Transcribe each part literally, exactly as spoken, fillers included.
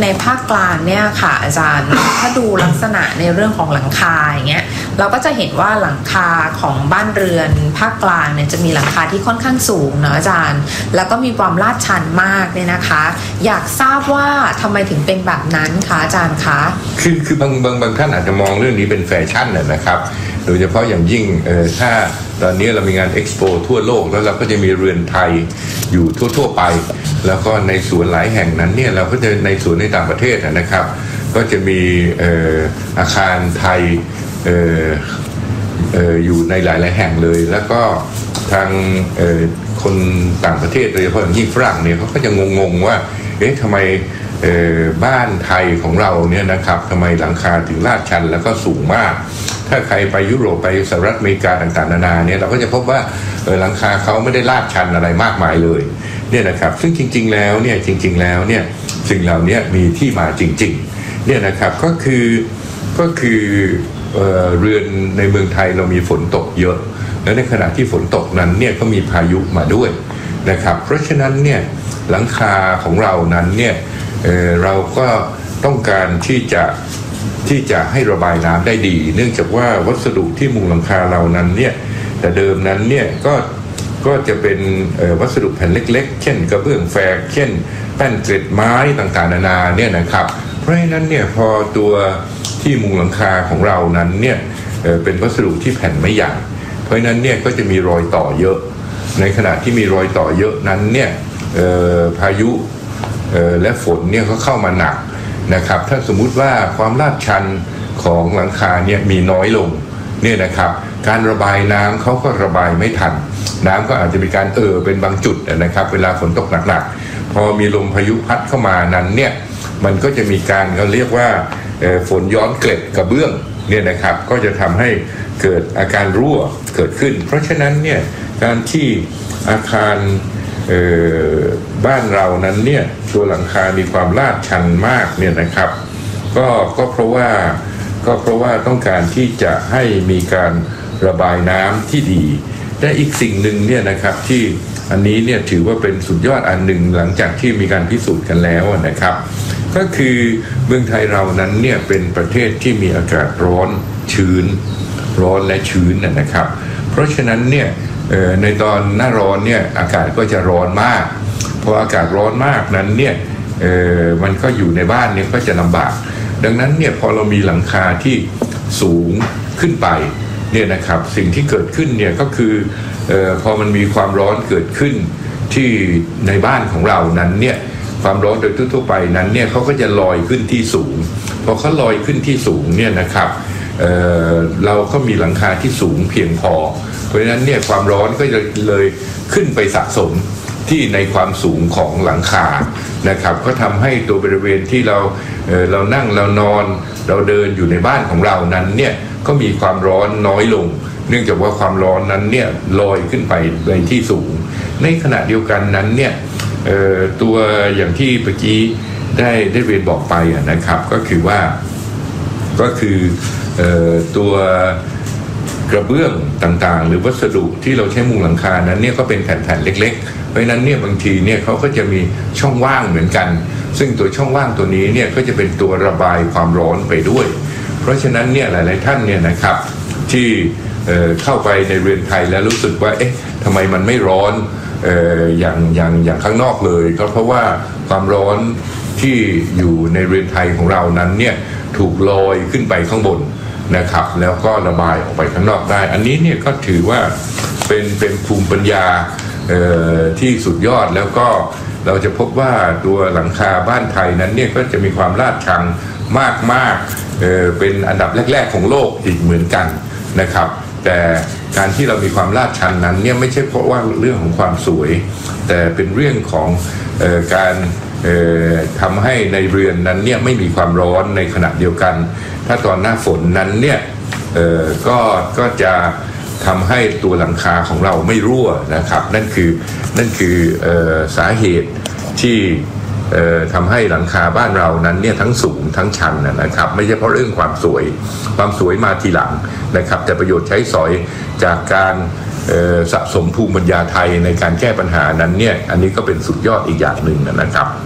ภาคกลางเนี่ยค่ะอาจารย์ถ้าดูลักษณะในเรื่องของหลังคาอย่างเงี้ยเราก็จะเห็นว่าหลังคาของบ้านเรือนภาคกลางเนี่ยจะมีหลังคาที่ค่อนข้างสูงนะอาจารย์แล้วก็มีความลาดชันมากเนี่ยนะคะอยากทราบว่าทำไมถึงเป็นแบบนั้นคะอาจารย์คะคือคือบางบางบางท่านอาจจะมองเรื่องนี้เป็นแฟชั่นนะครับโดยเฉพาะอย่างยิ่งเออถ้าตอนนี้เรามีงานเอ็กซ์โปทั่วโลกแล้วเราก็จะมีเรือนไทยอยู่ทั่วๆไปแล้วก็ในสวนหลายแห่งนั้นเนี่ยเราก็จะในสวนในต่างประเทศนะครับก็จะมีเอ่ออาคารไทยเอ่อเอ่ออยู่ในหลายๆแห่งเลยแล้วก็ทางเอ่อคนต่างประเทศโดยเฉพาะอย่างยิ่งฝรั่งเนี่ยเขาก็จะงงๆว่าเอ๊ะทำไมเอ่อบ้านไทยของเราเนี่ยนะครับทำไมหลังคาถึงลาดชันแล้วก็สูงมากถ้าใครไปยุโรปไปสหรัฐอเมริกาต่างๆนานาเนี่ยเราก็จะพบว่าเออหลังคาเขาไม่ได้ลาดชันอะไรมากมายเลยเนี่ยนะครับซึ่งจริงๆแล้วเนี่ยจริงๆแล้วเนี่ยสิ่งเหล่านี้มีที่มาจริงๆเนี่ยนะครับก็คือก็คือเอ่อเรือนในเมืองไทยเรามีฝนตกเยอะและในขณะที่ฝนตกนั้นเนี่ยก็มีพายุมาด้วยนะครับเพราะฉะนั้นเนี่ยหลังคาของเรานั้นเนี่ยเอ่อเราก็ต้องการที่จะที่จะให้ระบายน้ำได้ดีเนื่องจากว่าวัสดุที่มุงหลังคาเรานั้นเนี่ยแต่เดิมนั้นเนี่ยก็ก็จะเป็นวัสดุแผ่นเล็กๆเช่นกระเบื้องแฝกเช่นแป้นเกล็ดไม้ต่างๆนานาเนี่ยนะครับเพราะฉะนั้นเนี่ยพอตัวที่มุงหลังคาของเรานั้นเนี่ยเป็นวัสดุที่แผ่นไม่ใหญ่เพราะฉะนั้นเนี่ยก็จะมีรอยต่อเยอะในขณะที่มีรอยต่อเยอะนั้นเนี่ยพายุและฝนเนี่ยก็เข้ามาหนักนะครับถ้าสมมุติว่าความลาดชันของหลังคาเนี่ยมีน้อยลงเนี่ยนะครับการระบายน้ำเขาก็ระบายไม่ทันน้ำก็อาจจะมีการเอ่อเป็นบางจุดนะครับเวลาฝนตกหนักๆพอมีลมพายุพัดเข้ามานั้นเนี่ยมันก็จะมีการเขาเรียกว่าฝนย้อนเกล็ดกระเบื้องเนี่ยนะครับก็จะทำให้เกิดอาการรั่วเกิดขึ้นเพราะฉะนั้นเนี่ยการที่อาคารบ้านเรานั้นเนี่ยตัวหลังคามีความลาดชันมากเนี่ยนะครับก็ก็เพราะว่าก็เพราะว่าต้องการที่จะให้มีการระบายน้ำที่ดีและอีกสิ่งหนึ่งเนี่ยนะครับที่อันนี้เนี่ยถือว่าเป็นสุดยอดอันหนึ่งหลังจากที่มีการพิสูจน์กันแล้วนะครับก็คือเมืองไทยเรานั้นเนี่ยเป็นประเทศที่มีอากาศร้อนชื้นร้อนและชื้นนะครับเพราะฉะนั้นเนี่ยในตอนหน้าร้อนเนี่ยอากาศก็จะร้อนมากพออากาศร้อนมากนั้นเนี่ยมันก็อยู่ในบ้านเนี่ยก็จะลำบากดังนั้นเนี่ยพอเรามีหลังคาที่สูงขึ้นไปเนี่ยนะครับสิ่งที่เกิดขึ้นเนี่ยก็คือเอ่อพอมันมีความร้อนเกิดขึ้นที่ในบ้านของเรานั้นเนี่ยความร้อนโดยทั่วๆไปนั้นเนี่ยเขาก็จะลอยขึ้นที่สูงพอเขาลอยขึ้นที่สูงเนี่ยนะครับเอ่อเราก็มีหลังคาที่สูงเพียงพอเพราะฉะนั้นเนี่ยความร้อนก็จะเลยขึ้นไปสะสมที่ในความสูงของหลังคานะครับก็ทำให้ตัวบริเวณที่เราเอ่อเรานั่งเรานอนเราเดินอยู่ในบ้านของเรานั้นเนี่ยก็มีความร้อนน้อยลงเนื่องจากว่าความร้อนนั้นเนี่ยลอยขึ้นไปในที่สูงในขณะเดียวกันนั้นเนี่ยเอ่อตัวอย่างที่เมื่อกี้ได้ได้เรียนบอกไปนะครับก็คือว่าก็คือเอ่อตัวกระเบื้องต่างๆหรือวัสดุที่เราใช้มุงหลังคานั้นเนี่ยก็เป็นแผ่นๆเล็กๆเพราะฉะนั้นเนี่ยบางทีเนี่ยเขาก็จะมีช่องว่างเหมือนกันซึ่งตัวช่องว่างตัวนี้เนี่ยก็จะเป็นตัวระบายความร้อนไปด้วยเพราะฉะนั้นเนี่ยหลายๆท่านเนี่ยนะครับที่เอ่อเข้าไปในเรือนไทยแล้วรู้สึกว่าเอ๊ะทำไมมันไม่ร้อนเอ่ออย่างอย่างอย่างข้างนอกเลยก็เพราะว่าความร้อนที่อยู่ในเรือนไทยของเรานั้นเนี่ยถูกลอยขึ้นไปข้างบนนะครับแล้วก็ระบายออกไปข้างนอกได้อันนี้เนี่ยก็ถือว่าเป็นเป็นภูมิปัญญาเอ่อที่สุดยอดแล้วก็เราจะพบว่าตัวหลังคาบ้านไทยนั้นเนี่ยก็จะมีความลาดชันมากๆเอ่อเป็นอันดับแรกๆของโลกอีกเหมือนกันนะครับแต่การที่เรามีความลาดชันนั้นเนี่ยไม่ใช่เพราะว่าเรื่องของความสวยแต่เป็นเรื่องของเอ่อการเอ่อทำให้ในเรือนนั้นเนี่ยไม่มีความร้อนในขณะเดียวกันถ้าตอนหน้าฝนนั้นเนี่ยเอ่อก็ก็จะทำให้ตัวหลังคาของเราไม่รั่วนะครับนั่นคือนั่นคือเอ่อสาเหตุที่เอ่อทำให้หลังคาบ้านเรานั้นเนี่ยทั้งสูงทั้งชันนะครับไม่ใช่เพราะเรื่องความสวยความสวยมาทีหลังนะครับแต่ประโยชน์ใช้สอยจากการสะสมภูมิปัญญาไทยในการแก้ปัญหานั้นเนี่ยอันนี้ก็เป็นสุดยอดอีกอย่างหนึ่งนะครับข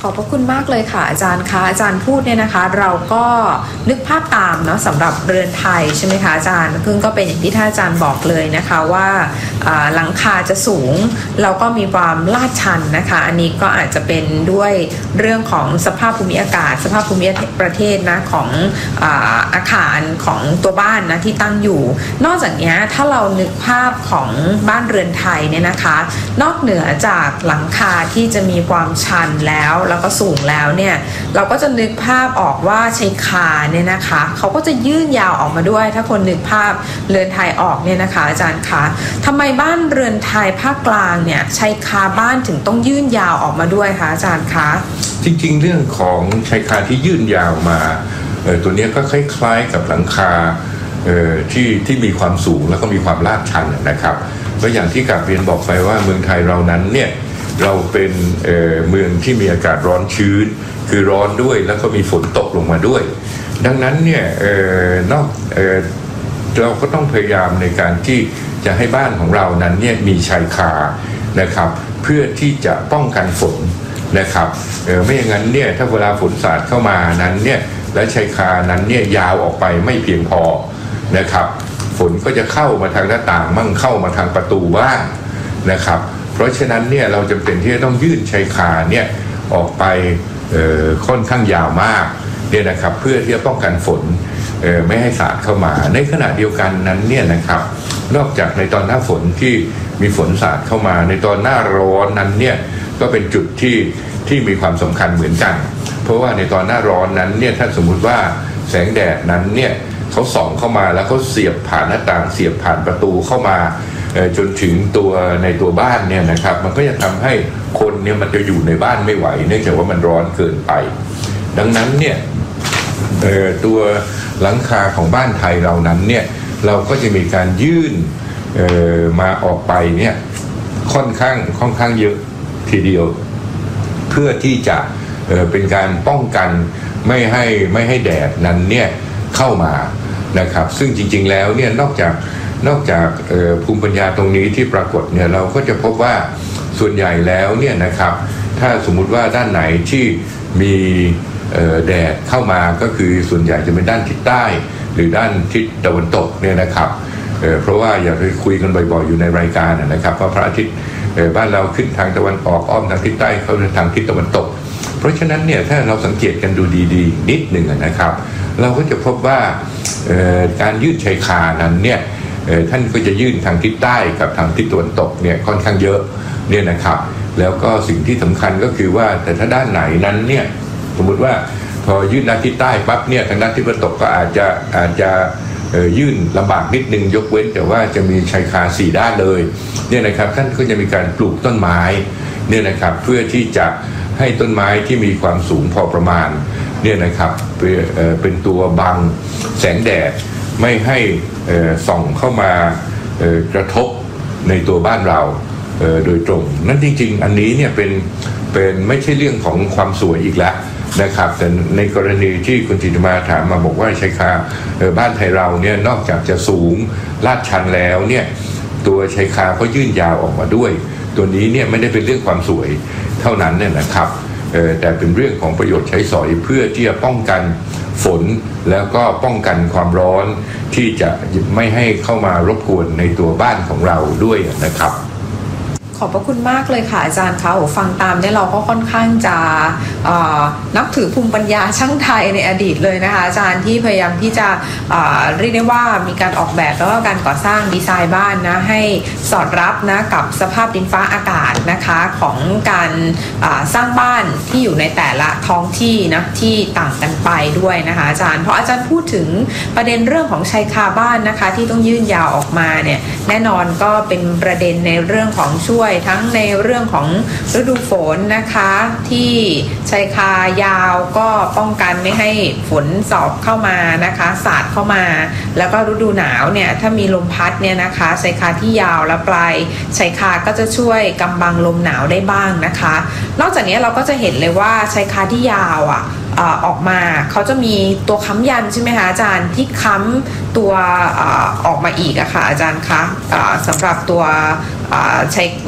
ขอบพระคุณมากเลยค่ะอาจารย์คะอาจารย์พูดเนี่ยนะคะเราก็นึกภาพตามเนาะสำหรับเรือนไทยใช่ไหมคะอาจารย์ซึ่งก็เป็นอย่างที่ท่านอาจารย์บอกเลยนะคะว่าหลังคาจะสูงเราก็มีความลาดชันนะคะอันนี้ก็อาจจะเป็นด้วยเรื่องของสภาพภูมิอากาศสภาพภูมิประเทศนะของอาอาคารของตัวบ้านนะที่ตั้งอยู่นอกจากนี้ถ้าเรานึกภาพของบ้านเรือนไทยเนี่ยนะคะนอกเหนือจากหลังคาที่จะมีความชันแล้วแล้วก็สูงแล้วเนี่ยเราก็จะนึกภาพออกว่าชายคาเนี่ยนะคะเขาก็จะยื่นยาวออกมาด้วยถ้าคนนึกภาพเรือนไทยออกเนี่ยนะคะอาจารย์คะทำไมบ้านเรือนไทยภาคกลางเนี่ยชายคาบ้านถึงต้องยื่นยาวออกมาด้วยคะอาจารย์คะจริงๆเรื่องของชายคาที่ยื่นยาวมาเออตัวนี้ก็คล้ายๆกับหลังคาเออที่ที่มีความสูงแล้วก็มีความลาดชันนะครับก็อย่างที่กราบเรียนบอกไปว่าเมืองไทยเรานั้นเนี่ยเราเป็นเอ่อเมืองที่มีอากาศร้อนชื้นคือร้อนด้วยแล้วก็มีฝนตกลงมาด้วยดังนั้นเนี่ยเอ่อนอกเอ่อเราก็ต้องพยายามในการที่จะให้บ้านของเรานั้นเนี่ยมีชายคานะครับเพื่อที่จะป้องกันฝนนะครับเออไม่อย่างนั้นเนี่ยถ้าเวลาฝนสาดเข้ามานั้นเนี่ยและชายคานั้นเนี่ยยาวออกไปไม่เพียงพอนะครับฝนก็จะเข้ามาทางหน้าต่างมั่งเข้ามาทางประตูบ้านนะครับเพราะฉะนั้นเนี่ยเราจำเป็นที่จะต้องยื่นชายคาเนี่ยออกไปค่อนข้างยาวมากเนี่ยนะครับเพื่อที่จะป้องกันฝนไม่ให้สาดเข้ามาในขณะเดียวกันนั้นเนี่ยนะครับนอกจากในตอนหน้าฝนที่มีฝนสาดเข้ามาในตอนหน้าร้อนนั้นเนี่ยก็เป็นจุดที่ที่มีความสำคัญเหมือนกันเพราะว่าในตอนหน้าร้อนนั้นเนี่ยถ้าสมมุติว่าแสงแดดนั้นเนี่ยเขาส่องเข้ามาแล้วเขาเสียบผ่านหน้าต่างเสียบผ่านประตูเข้ามาจนถึงตัวในตัวบ้านเนี่ยนะครับมันก็จะทำให้คนเนี่ยมันจะอยู่ในบ้านไม่ไหวเนื่องจากว่ามันร้อนเกินไปดังนั้นเนี่ยตัวหลังคาของบ้านไทยเรานั้นเนี่ยเราก็จะมีการยื่นมาออกไปเนี่ยค่อนข้างค่อนข้างเยอะทีเดียวเพื่อที่จะเป็นการป้องกันไม่ให้ไม่ให้แดดนั้นเนี่ยเข้ามานะครับซึ่งจริงๆแล้วเนี่ยนอกจากนอกจากภูมิปัญญาตรงนี้ที่ปรากฏเนี่ยเราก็จะพบว่าส่วนใหญ่แล้วเนี่ยนะครับถ้าสมมุติว่าด้านไหนที่มีแดดเข้ามาก็คือส่วนใหญ่จะเป็นด้านทิศใต้หรือด้านทิศตะวันตกเนี่ยนะครับเเพราะว่าอย่าไปคุยกันบ่อยๆอยู่ในรายการนะครับว่าพระอาทิตย์บ้านเราขึ้นทางตะวันออกอ้อมทางทิศใต้เข้าทางทิศตะวันตกเพราะฉะนั้นเนี่ยถ้าเราสังเกตกันดูดีๆนิดหนึ่งนะครับเราก็จะพบว่าการยื่นชายคานั้นเนี่ยท่านก็จะยื่นทางทิศใต้กับทางทิศตะวันตกเนี่ยค่อนข้างเยอะเนี่ยนะครับแล้วก็สิ่งที่สำคัญก็คือว่าแต่ถ้าด้านไหนนั้นเนี่ยสมมุติว่าพอยื่นด้านทิศใต้ปั๊บเนี่ยทางด้านทิศตะวันตกก็อาจจะอาจจะยื่นลำบากนิดนึงยกเว้นแต่ว่าจะมีชายคาสี่ด้านเลยเนี่ยนะครับท่านก็จะมีการปลูกต้นไม้เนี่ยนะครับเพื่อที่จะให้ต้นไม้ที่มีความสูงพอประมาณเนี่ยนะครับเป็นตัวบังแสงแดดไม่ให้ส่องเข้ามากระทบในตัวบ้านเราโดยตรงนั่นจริงๆอันนี้เนี่ยเป็นเป็นไม่ใช่เรื่องของความสวยอีกแล้วนะครับแต่ในกรณีที่คุณจิตมาถามมาบอกว่าชายคาบ้านไทยเราเนี่ยนอกจากจะสูงลาดชันแล้วเนี่ยตัวชายคาก็ยื่นยาวออกมาด้วยตัวนี้เนี่ยไม่ได้เป็นเรื่องความสวยเท่านั้นเนี่ยนะครับแต่เป็นเรื่องของประโยชน์ใช้สอยเพื่อที่จะป้องกันฝนแล้วก็ป้องกันความร้อนที่จะไม่ให้เข้ามารบกวนในตัวบ้านของเราด้วยนะครับขอบพระคุณมากเลยค่ะอาจารย์คะโอ้ฟังตามเนี่ยเราก็ค่อนข้างจะนับถือภูมิปัญญาช่างไทยในอดีตเลยนะคะอาจารย์ที่พยายามที่จะเรียกได้ว่ามีการออกแบบแล้วก็การก่อสร้างดีไซน์บ้านนะให้สอดรับนะกับสภาพดินฟ้าอากาศนะคะของการสร้างบ้านที่อยู่ในแต่ละท้องที่นะที่ต่างกันไปด้วยนะคะอาจารย์เพราะอาจารย์พูดถึงประเด็นเรื่องของชายคาบ้านนะคะที่ต้องยื่นยาวออกมาเนี่ยแน่นอนก็เป็นประเด็นในเรื่องของช่วยทั้งในเรื่องของฤดูฝนนะคะที่ชายคายาวก็ป้องกันไม่ให้ฝนสอบเข้ามานะคะสาดเข้ามาแล้วก็ฤดูหนาวเนี่ยถ้ามีลมพัดเนี่ยนะคะชายคาที่ยาวและปลายชายคาก็จะช่วยกำบังลมหนาวได้บ้างนะคะนอกจากนี้เราก็จะเห็นเลยว่าชายคาที่ยาวอ่ะออกมาเขาจะมีตัวค้ำยันใช่ไหมคะอาจารย์ที่ค้ำตัวออกมาอีกอะค่ะอาจารย์คะสำหรับตัวใช้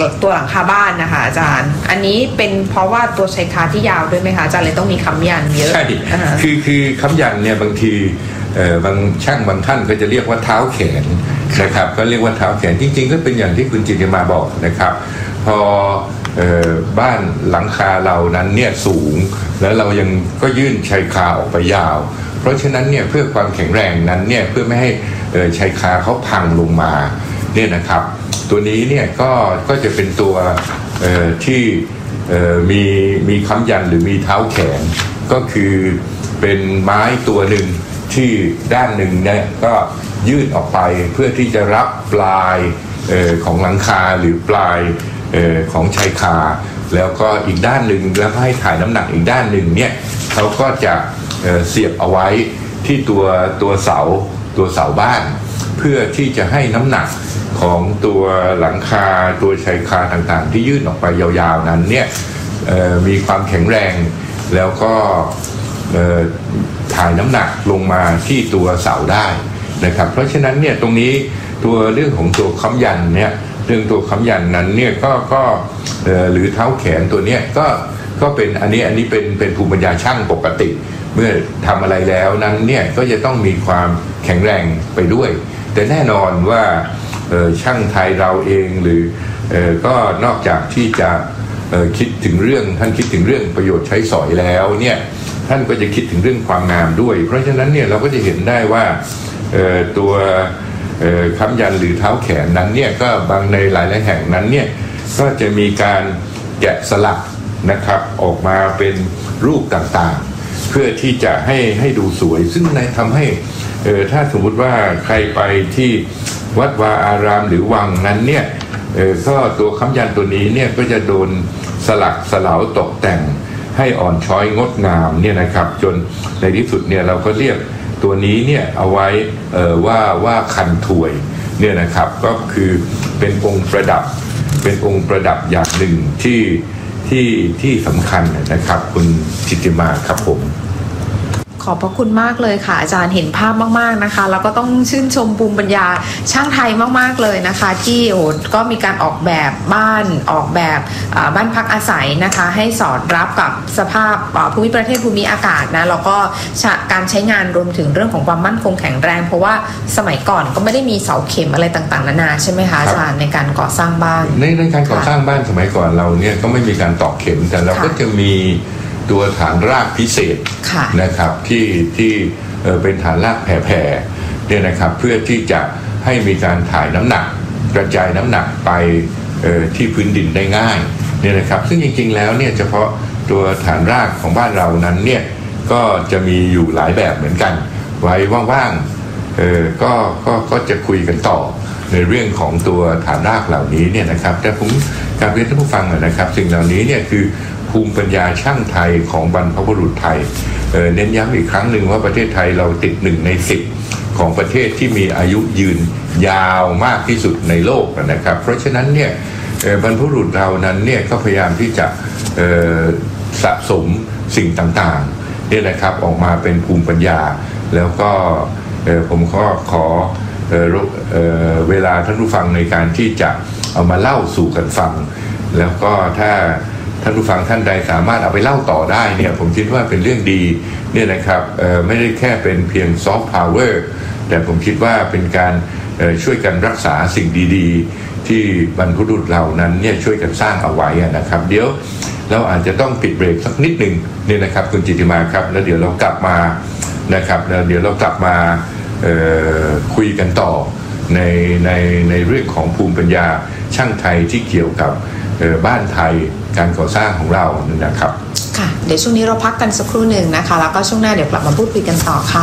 ตัวหลังคาบ้านนะคะอาจารย์อันนี้เป็นเพราะว่าตัวชายคาที่ยาวด้วยไหมคะอาจารย์เลยต้องมีค้ำยันเยอะใช่คือคือค้ำยันเนี่ยบางทีบางช่างบางท่านก็จะเรียกว่าเท้าแขนนะครับก็เรียกว่าเท้าแขนจริงๆก็เป็นอย่างที่คุณจิตติมาบอกนะครับพอบ้านหลังคาเรานั้นเนี่ยสูงแล้วเรายังก็ยื่นชายคาออกไปยาวเพราะฉะนั้นเนี่ยเพื่อความแข็งแรงนั้นเนี่ยเพื่อไม่ให้ชายคาเขาพังลงมาเนี่ยนะครับตัวนี้เนี่ยก็ก็จะเป็นตัวที่มีมีค้ำยันหรือมีเท้าแขนก็คือเป็นไม้ตัวหนึ่งที่ด้านหนึ่งเนี่ยก็ยื่นออกไปเพื่อที่จะรับปลายเอ่อของหลังคาหรือปลายเอ่อของชายคาแล้วก็อีกด้านหนึ่งแล้วให้ถ่ายน้ำหนักอีกด้านหนึ่งเนี่ยเขาก็จะเอ่อเสียบเอาไว้ที่ตัวตัวเสาตัวเสาบ้านเพื่อที่จะให้น้ำหนักของตัวหลังคาตัวชายคาต่างๆที่ยื่นออกไปยาวๆนั้นเนี่ยเอ่อมีความแข็งแรงแล้วก็เอ่อถ่ายน้ำหนักลงมาที่ตัวเสาได้นะครับเพราะฉะนั้นเนี่ยตรงนี้ตัวเรื่องของตัวค้ำยันเนี่ยเรื่องตัวค้ำยันนั้นเนี่ยก็ก็เอ่อหรือเท้าแขนตัวเนี้ยก็ก็เป็นอันนี้อันนี้เป็นเป็นภูมิปัญญาช่างปกติเมื่อทำอะไรแล้วนั้นเนี่ยก็จะต้องมีความแข็งแรงไปด้วยแต่แน่นอนว่าเอ่อช่างไทยเราเองหรือเอ่อก็นอกจากที่จะเอ่อคิดถึงเรื่องท่านคิดถึงเรื่องประโยชน์ใช้สอยแล้วเนี่ยท่านก็จะคิดถึงเรื่องความงามด้วยเพราะฉะนั้นเนี่ยเราก็จะเห็นได้ว่าตัวค้ำยันหรือเท้าแขนนั้นเนี่ยก็บางในหลายๆแห่งนั้นเนี่ยก็จะมีการแกะสลักนะครับออกมาเป็นรูปต่างๆเพื่อที่จะให้ให้ดูสวยซึ่งในทำให้ถ้าสมมุติว่าใครไปที่วัดวาอารามหรือวังนั้นเนี่ยก็ตัวค้ำยันตัวนี้เนี่ยก็จะโดนสลักสลาวตกแต่งให้อ่อนช้อยงดงามเนี่ยนะครับจนในที่สุดเนี่ยเราก็เรียกตัวนี้เนี่ยเอาไว้เอ่อว่าว่าคันถวยเนี่ยนะครับก็คือเป็นองค์ประดับเป็นองค์ประดับอย่างหนึ่งที่ที่ที่สำคัญนะครับคุณจิตติมาครับผมขอบพระคุณมากเลยค่ะอาจารย์เห็นภาพมากๆนะคะแล้วก็ต้องชื่นชมภูมิปัญญาช่างไทยมากๆเลยนะคะที่โอ้ก็มีการออกแบบบ้านออกแบบบ้านพักอาศัยนะคะให้สอดรับกับสภาพภูมิประเทศภูมิอากาศนะแล้วก็การใช้งานรวมถึงเรื่องของความมั่นคงแข็งแรงเพราะว่าสมัยก่อนก็ไม่ได้มีเสาเข็มอะไรต่างๆนานาใช่ไหมคะอาจารย์ในการก่อสร้างบ้านในในการก่อสร้างบ้านสมัยก่อนเราเนี่ยก็ไม่มีการตอกเข็มแต่เราก็จะมีตัวฐานรากพิเศษนะครับที่ที่เอ่อเป็นฐานรากแผ่ๆเนี่ยนะครับเพื่อที่จะให้มีการถ่ายน้ำหนักกระจายน้ำหนักไปเอ่อที่พื้นดินได้ง่ายเนี่ยนะครับซึ่งจริงๆแล้วเนี่ยเฉพาะตัวฐานรากของบ้านเรานั้นเนี่ยก็จะมีอยู่หลายแบบเหมือนกันไว้ว่างๆเอ่อก็ก็ก็จะคุยกันต่อในเรื่องของตัวฐานรากเหล่านี้เนี่ยนะครับแต่ผมกราบเรียนท่านผู้ฟังนะครับสิ่งเหล่านี้เนี่ยคือภูมิปัญญาช่างไทยของบรรพบุรุษไทย เ, เน้นย้ำอีกครั้งหนึ่งว่าประเทศไทยเราติดหนึ่งในสิบของประเทศที่มีอายุยืนยาวมากที่สุดในโลกนะครับเพราะฉะนั้นเนี่ยบรรพบุรุษเรานั้นเนี่ยก็พยายามที่จะสะสมสิ่งต่างๆเนี่ยนะครับออกมาเป็นภูมิปัญญาแล้วก็ผมขอขอเอ่อเอ่อเวลาท่านผู้ฟังในการที่จะเอามาเล่าสู่กันฟังแล้วก็ถ้าท่านผู้ฟังท่านใดสามารถเอาไปเล่าต่อได้เนี่ยผมคิดว่าเป็นเรื่องดีเนี่ยนะครับเอ่อไม่ได้แค่เป็นเพียงซอฟต์พาวเวอร์แต่ผมคิดว่าเป็นการเอ่อช่วยกันรักษาสิ่งดีๆที่บรรพบุรุษเรานั้นเนี่ยช่วยกันสร้างเอาไว้นะครับเดี๋ยวเราอาจจะต้องปิดเบรกสักนิดหนึ่งเนี่ยนะครับคุณจิตติมาครับแล้วเดี๋ยวเรากลับมานะครับแล้วเดี๋ยวเรากลับมาคุยกันต่อในในในเรื่องของภูมิปัญญาช่างไทยที่เกี่ยวกับบ้านไทยการก่อสร้างของเรานะครับค่ะเดี๋ยวช่วงนี้เราพักกันสักครู่หนึ่งนะคะแล้วก็ช่วงหน้าเดี๋ยวกลับมาพูดคุยกันต่อค่ะ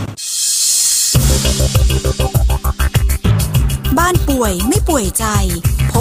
บ้านป่วยไม่ป่วยใจ